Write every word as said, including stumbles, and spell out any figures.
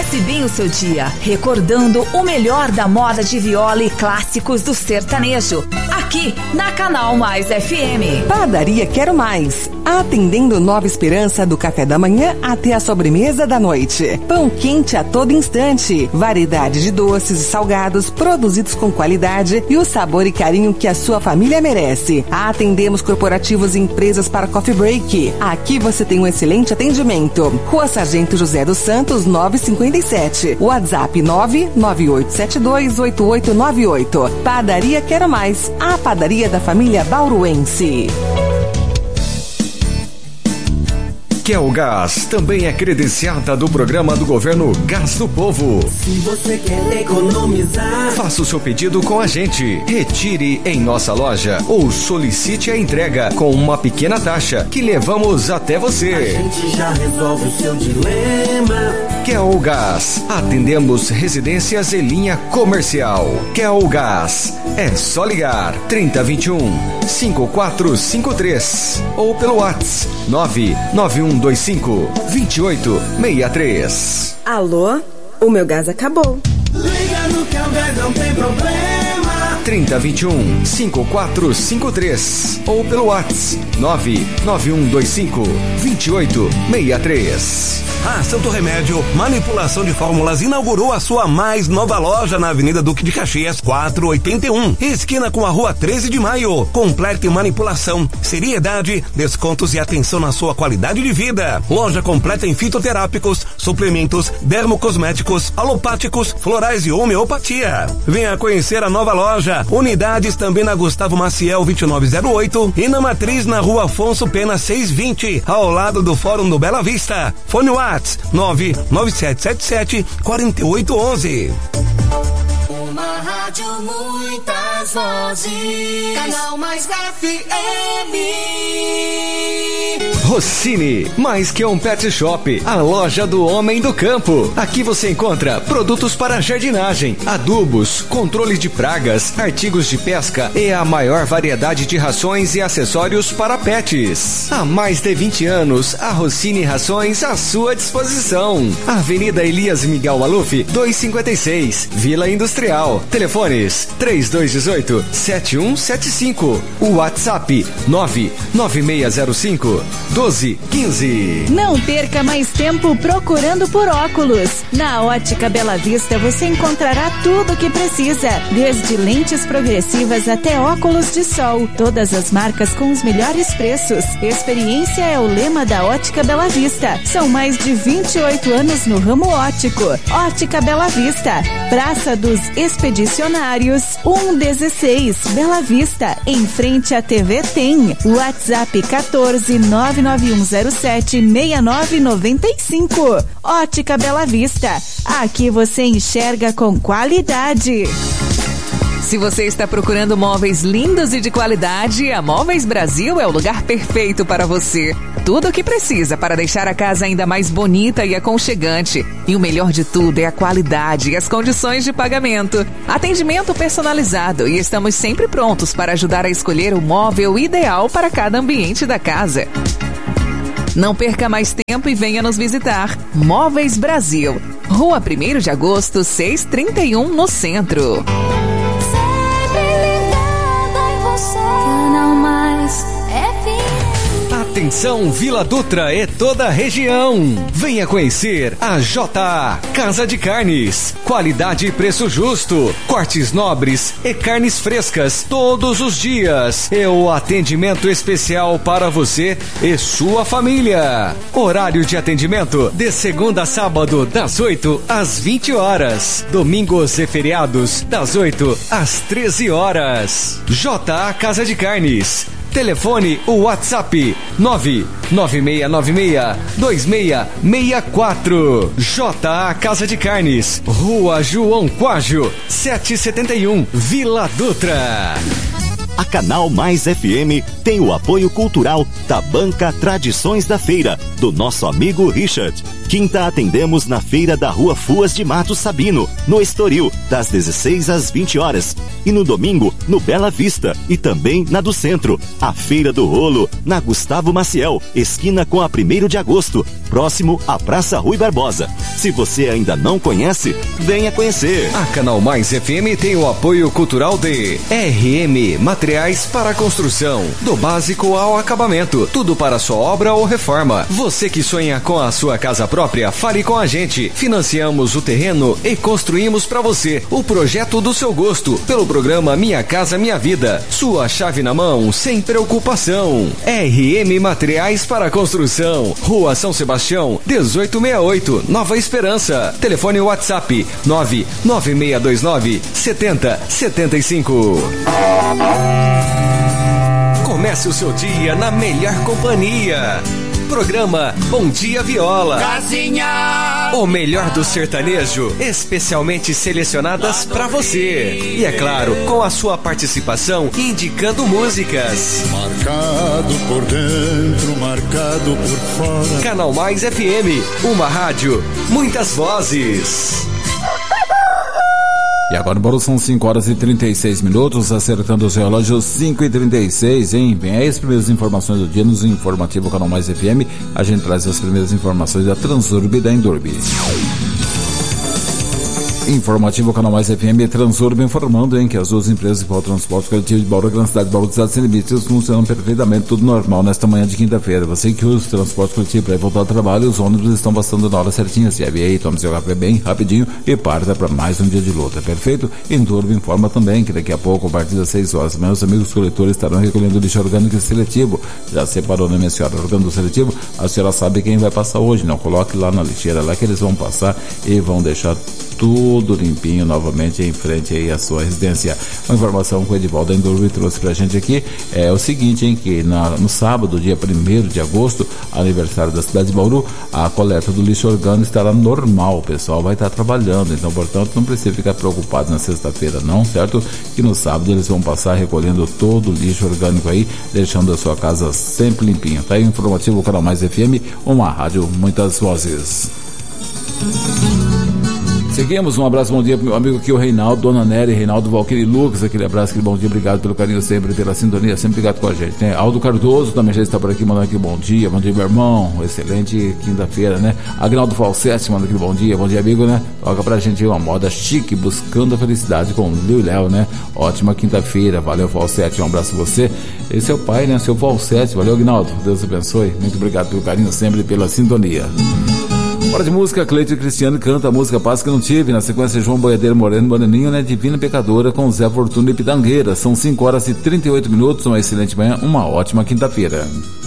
Comece bem o seu dia, recordando o melhor da moda de viola e clássicos do sertanejo, aqui na Canal Mais F M. Padaria Quero Mais, atendendo Nova Esperança do café da manhã até a sobremesa da noite. Pão quente a todo instante, variedade de doces e salgados produzidos com qualidade e o sabor e carinho que a sua família merece. Atendemos corporativos e empresas para coffee break. Aqui você tem um excelente atendimento. Rua Sargento José dos Santos, novecentos e cinquenta e sete. WhatsApp nove nove oito sete dois oito oito nove oito. Padaria Quero Mais, a padaria da família bauruense. Kelgás também é credenciada do programa do governo Gás do Povo. Se você quer economizar, faça o seu pedido com a gente. Retire em nossa loja ou solicite a entrega com uma pequena taxa que levamos até você. A gente já resolve o seu dilema. Kelgás, atendemos residências e linha comercial. Kelgás, é só ligar trinta vinte e um, cinquenta e quatro cinquenta e três ou pelo WhatsApp nove nove um dois cinco, dois oito seis três. Alô? O meu gás acabou. Liga no Kelgás, não tem problema. trinta vinte e um, cinquenta e quatro cinquenta e três ou pelo WhatsApp nove nove um dois cinco, dois oito seis três. A Santo Remédio Manipulação de Fórmulas inaugurou a sua mais nova loja na Avenida Duque de Caxias, quatrocentos e oitenta e um, esquina com a Rua treze de Maio. Completa em manipulação, seriedade, descontos e atenção na sua qualidade de vida. Loja completa em fitoterápicos, suplementos, dermocosméticos, alopáticos, florais e homeopatia. Venha conhecer a nova loja. Unidades também na Gustavo Maciel vinte e nove zero oito e na Matriz na Rua Afonso Pena seiscentos e vinte, ao lado do Fórum do Bela Vista. Fone WhatsApp nove nove sete sete sete quatro oito um um. Uma rádio, muitas vozes. Canal Mais F M. Rossini, mais que um pet shop, a loja do homem do campo. Aqui você encontra produtos para jardinagem, adubos, controle de pragas, artigos de pesca e a maior variedade de rações e acessórios para pets. Há mais de vinte anos, a Rossini Rações à sua disposição. Avenida Elias Miguel Maluf, duzentos e cinquenta e seis, Vila Industrial. Telefones três dois um oito, sete um sete cinco. O WhatsApp nove nove seis zero cinco, doze quinze. Não perca mais tempo procurando por óculos. Na Ótica Bela Vista você encontrará tudo o que precisa, desde lentes progressivas até óculos de sol. Todas as marcas com os melhores preços. Experiência é o lema da Ótica Bela Vista. São mais de vinte e oito anos no ramo óptico. Ótica Bela Vista, Praça dos Expedicionários, cento e dezesseis, Bela Vista, em frente à T V Tem. WhatsApp quatorze, nove nove um zero sete, seis nove nove cinco. Ótica Bela Vista, aqui você enxerga com qualidade. Se você está procurando móveis lindos e de qualidade, a Móveis Brasil é o lugar perfeito para você. Tudo o que precisa para deixar a casa ainda mais bonita e aconchegante. E o melhor de tudo é a qualidade e as condições de pagamento. Atendimento personalizado e estamos sempre prontos para ajudar a escolher o móvel ideal para cada ambiente da casa. Não perca mais tempo e venha nos visitar. Móveis Brasil, Rua primeiro de agosto, seiscentos e trinta e um, no centro. Atenção Vila Dutra e toda a região. Venha conhecer a J A Casa de Carnes. Qualidade e preço justo. Cortes nobres e carnes frescas todos os dias. E o atendimento especial para você e sua família. Horário de atendimento de segunda a sábado das oito às vinte horas. Domingos e feriados das oito às treze horas. J A Casa de Carnes. Telefone o WhatsApp nove nove seis nove seis, dois seis seis quatro. J A Casa de Carnes, Rua João Quágio, setecentos e setenta e um, Vila Dutra. A Canal Mais F M tem o apoio cultural da Banca Tradições da Feira, do nosso amigo Richard. Quinta atendemos na Feira da Rua Fuas de Mato Sabino, no Estoril, das dezesseis às vinte horas. E no domingo, no Bela Vista e também na do Centro. A Feira do Rolo, na Gustavo Maciel, esquina com a primeiro de agosto, próximo à Praça Rui Barbosa. Se você ainda não conhece, venha conhecer. A Canal Mais F M tem o apoio cultural de R M Materiais para Construção, do básico ao acabamento, tudo para sua obra ou reforma. Você que sonha com a sua casa própria, fale com a gente. Financiamos o terreno e construímos para você o projeto do seu gosto, pelo programa Minha Casa Minha Vida. Sua chave na mão, sem preocupação. R M Materiais para Construção, Rua São Sebastião, dezoito sessenta e oito, Nova Esperança. Telefone WhatsApp nove nove seis dois nove sete zero sete cinco. Comece o seu dia na melhor companhia. Programa Bom Dia Viola. Casinha. O melhor do sertanejo, especialmente selecionadas pra você. E é claro, com a sua participação, indicando músicas. Marcado por dentro, marcado por fora. Canal Mais F M, uma rádio, muitas vozes. E agora, embora são cinco horas e trinta e seis minutos, acertando os relógios cinco e trinta e seis, hein? Vem aí as primeiras informações do dia nos informativo Canal Mais F M. A gente traz as primeiras informações da Transurb e da Endurb. Informativo Canal Mais F M, Transurb informando, hein, que as duas empresas de transporte coletivo de Bauru, grande cidade de Bauru, cidade sem limites, funcionam perfeitamente, tudo normal nesta manhã de quinta-feira. Você que usa o transporte coletivo para ir voltar ao trabalho, os ônibus estão passando na hora certinha. Se aviei aí, tome seu café bem rapidinho e parta para mais um dia de luta, perfeito? Endurb informa também que daqui a pouco, a partir das seis horas, meus amigos coletores estarão recolhendo lixo orgânico e seletivo. Já separou, né, minha senhora? Orgânico seletivo, a senhora sabe quem vai passar hoje, não? Coloque lá na lixeira, lá que eles vão passar e vão deixar tudo limpinho novamente em frente aí à sua residência. Uma informação que o Edivaldo da Endurb trouxe pra gente aqui é o seguinte, hein, que na, no sábado, dia primeiro de agosto, aniversário da cidade de Bauru, a coleta do lixo orgânico estará normal, o pessoal vai estar trabalhando, então, portanto, não precisa ficar preocupado na sexta-feira não, certo? Que no sábado eles vão passar recolhendo todo o lixo orgânico aí, deixando a sua casa sempre limpinha. Tá aí o informativo Canal Mais F M, uma rádio, muitas vozes. Seguimos, um abraço, bom dia pro meu amigo aqui, o Reinaldo, Dona Nery, Reinaldo, Valquírio Lucas, aquele abraço, aquele bom dia, obrigado pelo carinho sempre, pela sintonia, sempre ligado com a gente, né? Aldo Cardoso também já está por aqui, mandando aqui bom dia, bom dia, meu irmão, excelente quinta-feira, né? Agnaldo Falsetti, manda aqui bom dia, bom dia, amigo, né? Toca pra gente uma moda chique, buscando a felicidade com o Liu e Léo, né? Ótima quinta-feira, valeu, Falsetti, um abraço a você. Esse é o pai, né? Seu Falsetti, valeu, Agnaldo, Deus abençoe, muito obrigado pelo carinho sempre, pela sintonia. Hora de música, Cleide Cristiano canta a música Paz Que Não Tive, na sequência João Boiadeiro Moreno Moreninho, né? Divina Pecadora com Zé Fortuna e Pitangueira. São cinco horas e trinta e oito minutos, uma excelente manhã, uma ótima quinta-feira.